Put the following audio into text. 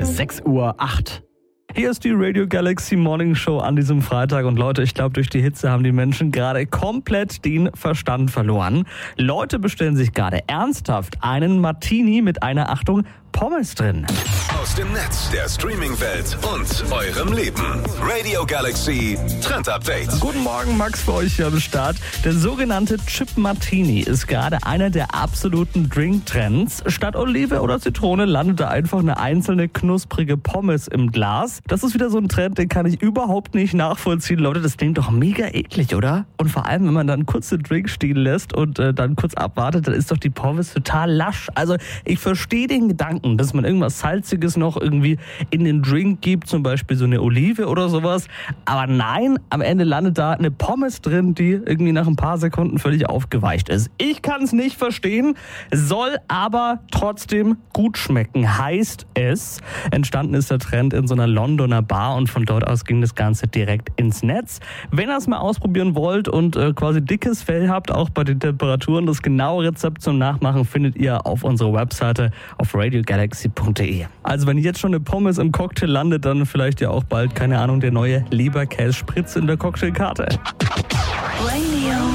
6:08 Uhr. Hier ist die Radio Galaxy Morning Show an diesem Freitag und Leute, ich glaube, durch die Hitze haben die Menschen gerade komplett den Verstand verloren. Leute bestellen sich gerade ernsthaft einen Martini mit einer, Achtung, Pommes drin. Aus dem Netz, der Streaming-Welt und eurem Leben. Radio Galaxy Trend Update. Guten Morgen, Max für euch hier am Start. Der sogenannte Chip Martini ist gerade einer der absoluten Drink-Trends. Statt Olive oder Zitrone landet da einfach eine einzelne knusprige Pommes im Glas. Das ist wieder so ein Trend, den kann ich überhaupt nicht nachvollziehen. Leute, das klingt doch mega eklig, oder? Und vor allem, wenn man dann kurz den Drink stehen lässt und dann kurz abwartet, dann ist doch die Pommes total lasch. Also ich verstehe den Gedanken, dass man irgendwas Salziges noch irgendwie in den Drink gibt, zum Beispiel so eine Olive oder sowas. Aber nein, am Ende landet da eine Pommes drin, die irgendwie nach ein paar Sekunden völlig aufgeweicht ist. Ich kann es nicht verstehen, soll aber trotzdem gut schmecken, heißt es. Entstanden ist der Trend in so einer Londoner Bar und von dort aus ging das Ganze direkt ins Netz. Wenn ihr es mal ausprobieren wollt und quasi dickes Fell habt, auch bei den Temperaturen, das genaue Rezept zum Nachmachen findet ihr auf unserer Webseite auf radiogalaxy.de. Also wenn jetzt schon eine Pommes im Cocktail landet, dann vielleicht ja auch bald, keine Ahnung, der neue Leberkäse-Spritz in der Cocktailkarte. Radio